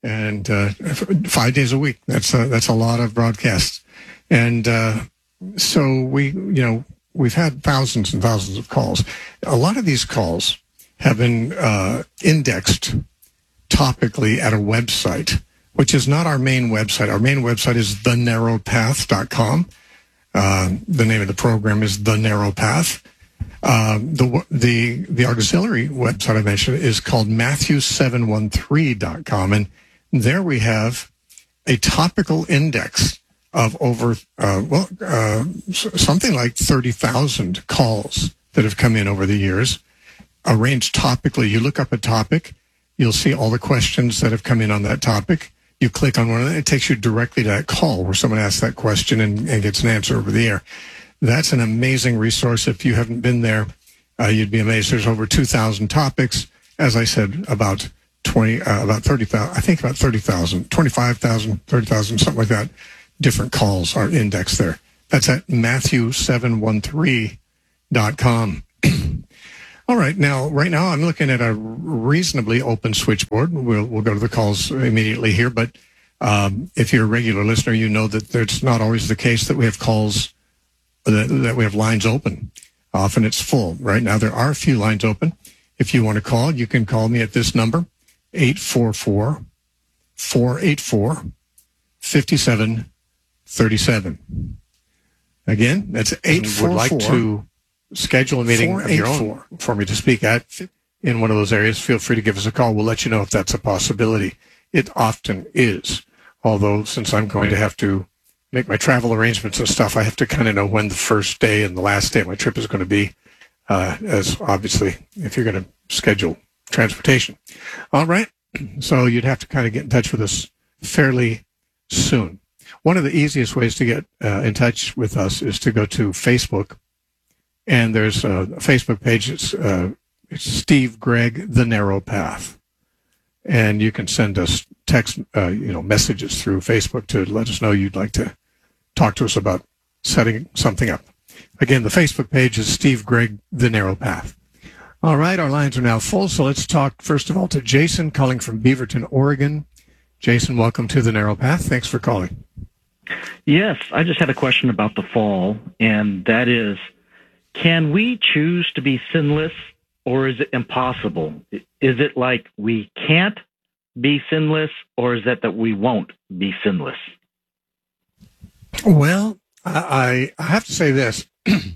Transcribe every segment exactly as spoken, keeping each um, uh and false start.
and uh, five days a week. That's a, that's a lot of broadcasts. And uh, so we, you know, we've had thousands and thousands of calls. A lot of these calls have been uh, indexed topically at a website, which is not our main website. Our main website is the narrow path dot com. Uh, the name of the program is The Narrow Path. Uh, the the the auxiliary website I mentioned is called Matthew seven one three dot com, and there we have a topical index of over uh, well uh, something like thirty thousand calls that have come in over the years, arranged topically. You look up a topic, you'll see all the questions that have come in on that topic. You click on one of them, it takes you directly to that call where someone asks that question and, and gets an answer over the air. That's an amazing resource. If you haven't been there, uh, you'd be amazed. There's over two thousand topics. As I said, about twenty, uh, about thirty thousand, I think about thirty thousand, twenty-five thousand, thirty thousand, something like that. Different calls are indexed there. That's at Matthew seven one three dot com. All right. Now, right now, I'm looking at a reasonably open switchboard. We'll, we'll go to the calls immediately here. But um, if you're a regular listener, you know that it's not always the case that we have calls, that, that we have lines open. Often it's full. Right now, there are a few lines open. If you want to call, you can call me at this number, eight four four, four eight four, five seven three seven. Again, that's eight four four. Would like to schedule a meeting of your own for me to speak at in one of those areas, feel free to give us a call. We'll let you know if that's a possibility. It often is. Although, since I'm going to have to make my travel arrangements and stuff, I have to kind of know when the first day and the last day of my trip is going to be, uh, as obviously if you're going to schedule transportation. All right. So you'd have to kind of get in touch with us fairly soon. One of the easiest ways to get uh, in touch with us is to go to Facebook. And there's a Facebook page. It's, uh, it's Steve Gregg, The Narrow Path. And you can send us text, uh, you know, messages through Facebook to let us know you'd like to talk to us about setting something up. Again, the Facebook page is Steve Gregg, The Narrow Path. All right, our lines are now full. So let's talk, first of all, to Jason calling from Beaverton, Oregon. Jason, welcome to The Narrow Path. Thanks for calling. Yes, I just had a question about the fall, and that is, can we choose to be sinless, or is it impossible? Is it like we can't be sinless, or is it that we won't be sinless? Well, I, I have to say this.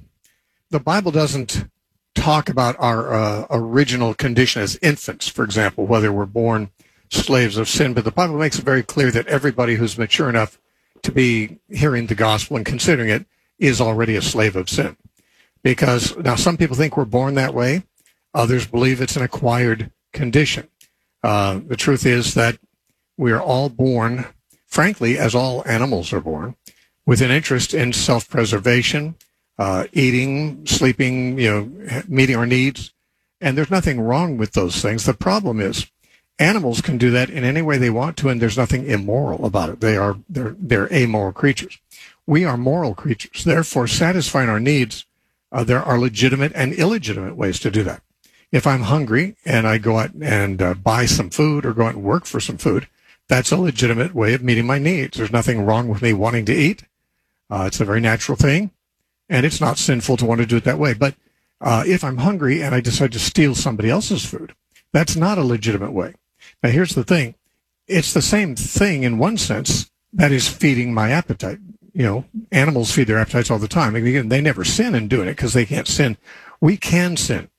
The Bible doesn't talk about our uh, original condition as infants, for example, whether we're born slaves of sin, but the Bible makes it very clear that everybody who's mature enough to be hearing the gospel and considering it is already a slave of sin. Because now some people think we're born that way. Others believe it's an acquired condition. Uh, the truth is that we are all born, frankly, as all animals are born, with an interest in self-preservation, uh, eating, sleeping, you know, meeting our needs. And there's nothing wrong with those things. The problem is animals can do that in any way they want to, and there's nothing immoral about it. They are, they're, they're amoral creatures. We are moral creatures. Therefore, satisfying our needs, Uh, there are legitimate and illegitimate ways to do that. If I'm hungry and I go out and uh, buy some food or go out and work for some food, that's a legitimate way of meeting my needs. There's nothing wrong with me wanting to eat. Uh, it's a very natural thing, and it's not sinful to want to do it that way. But uh, if I'm hungry and I decide to steal somebody else's food, that's not a legitimate way. Now, here's the thing. It's the same thing in one sense, that is feeding my appetite. You know, animals feed their appetites all the time. Again, they never sin in doing it because they can't sin. We can sin.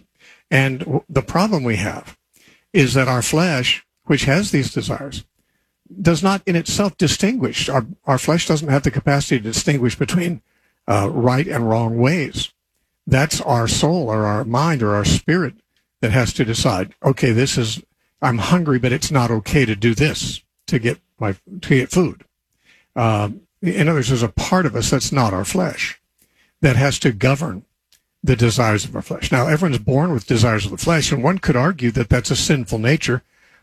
And w- the problem we have is that our flesh, which has these desires, does not in itself distinguish. Our, our flesh doesn't have the capacity to distinguish between uh, right and wrong ways. That's our soul or our mind or our spirit that has to decide, okay, this is, I'm hungry, but it's not okay to do this to get my, to get food. Um, In other words, there's a part of us that's not our flesh that has to govern the desires of our flesh. Now, everyone's born with desires of the flesh, and one could argue that that's a sinful nature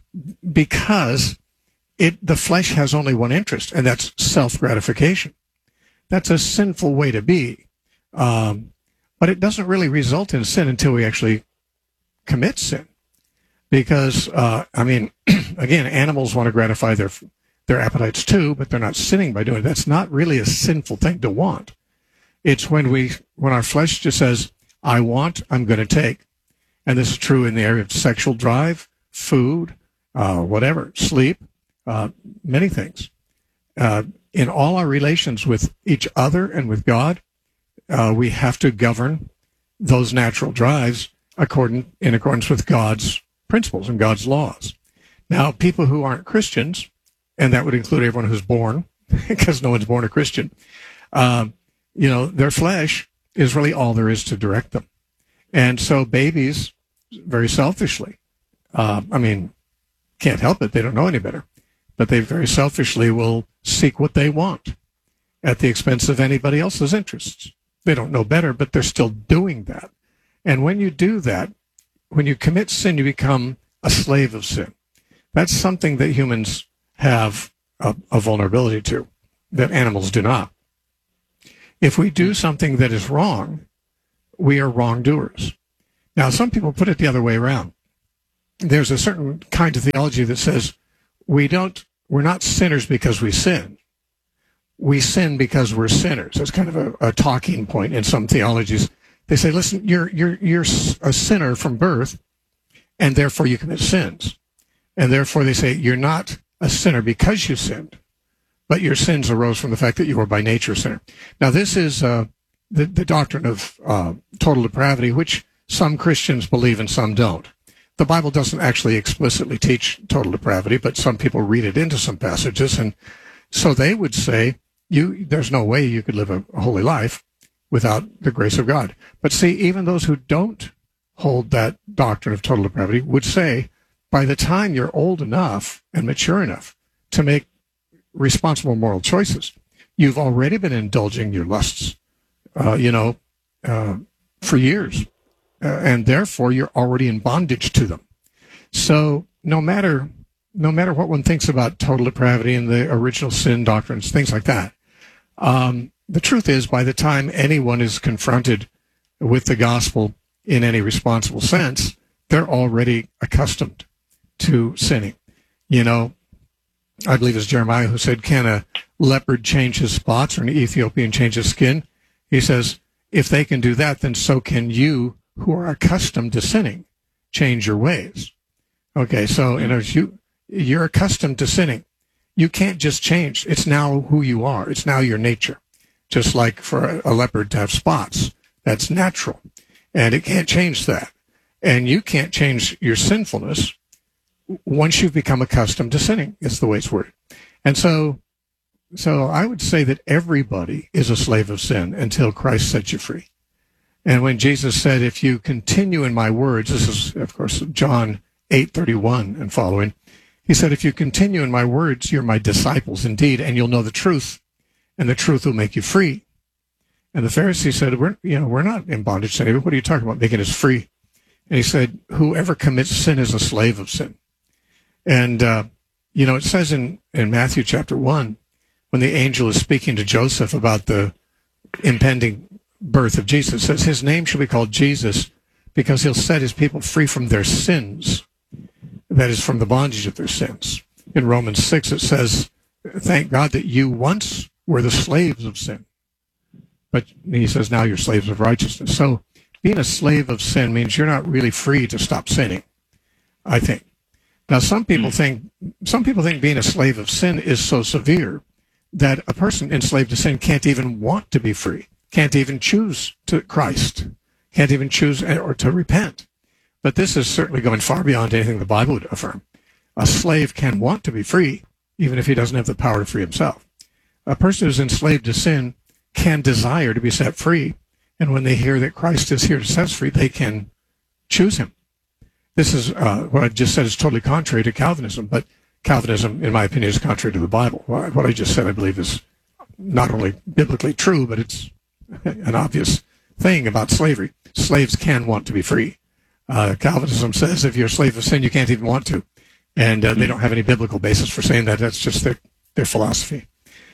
because it the flesh has only one interest, and that's self-gratification. That's a sinful way to be, um, but it doesn't really result in sin until we actually commit sin. because, uh, I mean, again, animals want to gratify their their appetites too, but they're not sinning by doing it. That's not really a sinful thing to want. It's when we when our flesh just says, I want, I'm going to take. And this is true in the area of sexual drive, food, uh, whatever, sleep, uh, many things. Uh, in all our relations with each other and with God, uh, we have to govern those natural drives according in accordance with God's principles and God's laws. Now, people who aren't Christians, and that would include everyone who's born, because no one's born a Christian, uh, you know, their flesh is really all there is to direct them. And so babies, very selfishly, uh, I mean, can't help it, they don't know any better, but they very selfishly will seek what they want at the expense of anybody else's interests. They don't know better, but they're still doing that. And when you do that, when you commit sin, you become a slave of sin. That's something that humans have a, a vulnerability to, that animals do not. If we do something that is wrong, we are wrongdoers. Now, some people put it the other way around. There's a certain kind of theology that says we don't, we're not sinners because we sin. We sin because we're sinners. That's kind of a, a talking point in some theologies. They say, listen, you're you're you're a sinner from birth, and therefore you commit sins. And therefore they say you're not a sinner because you sinned, but your sins arose from the fact that you were by nature a sinner. Now, this is uh, the, the doctrine of uh, total depravity, which some Christians believe and some don't. The Bible doesn't actually explicitly teach total depravity, but some people read it into some passages. And so they would say, you, there's no way you could live a, a holy life without the grace of God. But see, even those who don't hold that doctrine of total depravity would say, by the time you're old enough and mature enough to make responsible moral choices, you've already been indulging your lusts, uh, you know, uh, for years. Uh, and therefore, you're already in bondage to them. So no matter no matter what one thinks about total depravity and the original sin doctrines, things like that, um, the truth is, by the time anyone is confronted with the gospel in any responsible sense, they're already accustomed to sinning. You know, I believe it's Jeremiah who said, can a leopard change his spots or an Ethiopian change his skin? He says, if they can do that, then so can you who are accustomed to sinning change your ways. Okay, so in other words, you, you're accustomed to sinning. You can't just change. It's now who you are. It's now your nature. Just like for a leopard to have spots, that's natural. And it can't change that. And you can't change your sinfulness once you've become accustomed to sinning, is the way it's worded. And so, so I would say that everybody is a slave of sin until Christ sets you free. And when Jesus said, if you continue in my words, this is, of course, John eight thirty-one and following, he said, if you continue in my words, you're my disciples indeed, and you'll know the truth, and the truth will make you free. And the Pharisees said, we're, you know, we're not in bondage to anybody. What are you talking about, making us free? And he said, whoever commits sin is a slave of sin. And, uh, you know, it says in, in Matthew chapter one, when the angel is speaking to Joseph about the impending birth of Jesus, it says his name shall be called Jesus because he'll set his people free from their sins, that is, from the bondage of their sins. In Romans six, it says, thank God that you once were the slaves of sin. But he says, now you're slaves of righteousness. So being a slave of sin means you're not really free to stop sinning, I think. Now, some people think some people think being a slave of sin is so severe that a person enslaved to sin can't even want to be free, can't even choose to Christ, can't even choose or to repent. But this is certainly going far beyond anything the Bible would affirm. A slave can want to be free, even if he doesn't have the power to free himself. A person who's enslaved to sin can desire to be set free, and when they hear that Christ is here to set us free, they can choose him. This is uh, what I just said is totally contrary to Calvinism, but Calvinism, in my opinion, is contrary to the Bible. What I just said, I believe, is not only biblically true, but it's an obvious thing about slavery. Slaves can want to be free. Uh, Calvinism says if you're a slave of sin, you can't even want to. And uh, they don't have any biblical basis for saying that. That's just their, their philosophy.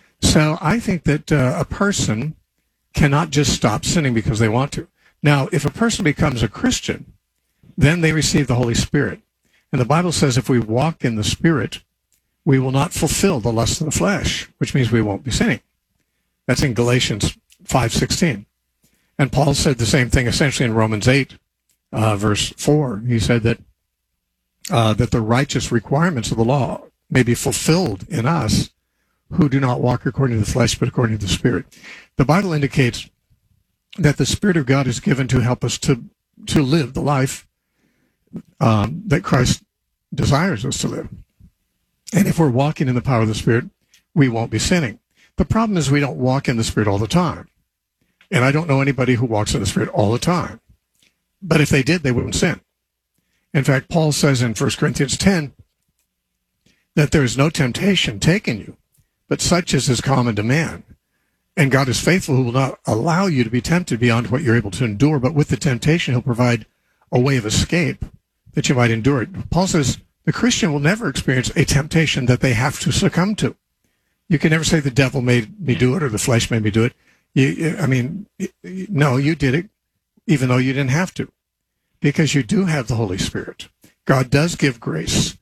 So I think that uh, a person cannot just stop sinning because they want to. Now, if a person becomes a Christian, then they receive the Holy Spirit. And the Bible says if we walk in the Spirit, we will not fulfill the lust of the flesh, which means we won't be sinning. That's in Galatians five sixteen. And Paul said the same thing essentially in Romans eight, uh, verse four. He said that uh, that the righteous requirements of the law may be fulfilled in us who do not walk according to the flesh, but according to the Spirit. The Bible indicates that the Spirit of God is given to help us to, to live the life um, that Christ desires us to live. And if we're walking in the power of the Spirit, we won't be sinning. The problem is we don't walk in the Spirit all the time. And I don't know anybody who walks in the Spirit all the time. But if they did, they wouldn't sin. In fact, Paul says in First Corinthians ten that there is no temptation taken you, but such as is common to man. And God is faithful, who will not allow you to be tempted beyond what you're able to endure, but with the temptation, he'll provide a way of escape that you might endure it. Paul says the Christian will never experience a temptation that they have to succumb to. You can never say the devil made me do it or the flesh made me do it. You, I mean, no, you did it, even though you didn't have to, because you do have the Holy Spirit. God does give grace.